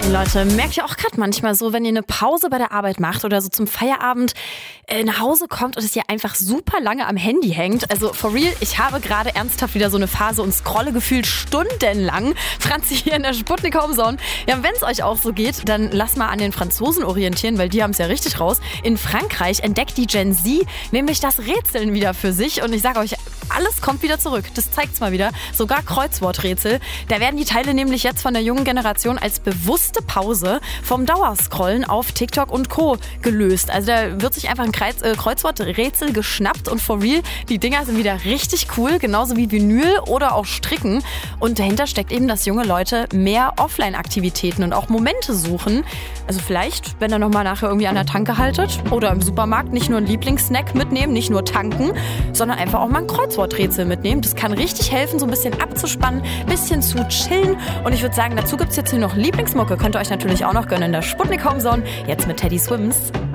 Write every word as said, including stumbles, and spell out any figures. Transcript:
Leute, merkt ihr auch gerade manchmal so, wenn ihr eine Pause bei der Arbeit macht oder so zum Feierabend äh, nach Hause kommt und es ihr einfach super lange am Handy hängt. Also for real, ich habe gerade ernsthaft wieder so eine Phase und scrolle gefühlt stundenlang. Franzi hier in der Sputnik Homezone. Ja, wenn es euch auch so geht, dann lasst mal an den Franzosen orientieren, weil die haben es ja richtig raus. In Frankreich entdeckt die Gen Z nämlich das Rätseln wieder für sich und ich sage euch, alles kommt wieder zurück. Das zeigt's mal wieder. Sogar Kreuzworträtsel. Da werden die Teile nämlich jetzt von der jungen Generation als bewusste Pause vom Dauerscrollen auf TikTok und Co. gelöst. Also da wird sich einfach ein Kreuz, äh, Kreuzworträtsel geschnappt und for real, die Dinger sind wieder richtig cool, genauso wie Vinyl oder auch Stricken. Und dahinter steckt eben, dass junge Leute mehr Offline-Aktivitäten und auch Momente suchen. Also vielleicht, wenn ihr nochmal nachher irgendwie an der Tanke haltet oder im Supermarkt nicht nur einen Lieblingssnack mitnehmen, nicht nur tanken, sondern einfach auch mal ein Kreuzworträtsel mitnehmen. Das kann richtig helfen, so ein bisschen abzuspannen, ein bisschen zu chillen. Und ich würde sagen, dazu gibt es jetzt hier noch Lieblingsmucke. Könnt ihr euch natürlich auch noch gönnen in der Sputnik Homezone. Jetzt mit Teddy Swims.